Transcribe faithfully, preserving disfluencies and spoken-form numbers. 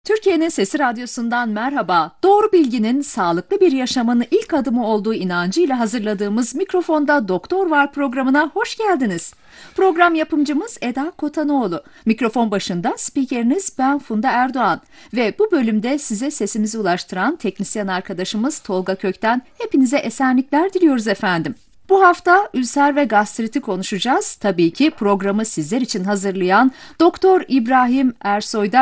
Türkiye'nin Sesi Radyosu'ndan merhaba. Doğru bilginin sağlıklı bir yaşamın ilk adımı olduğu inancıyla hazırladığımız Mikrofonda Doktor Var programına hoş geldiniz. Program yapımcımız Eda Kotanoğlu. Mikrofon başında spikeriniz ben Funda Erdoğan. Ve bu bölümde size sesimizi ulaştıran teknisyen arkadaşımız Tolga Kökten. Hepinize esenlikler diliyoruz efendim. Bu hafta ülser ve gastriti konuşacağız. Tabii ki programı sizler için hazırlayan Doktor İbrahim Ersoy'da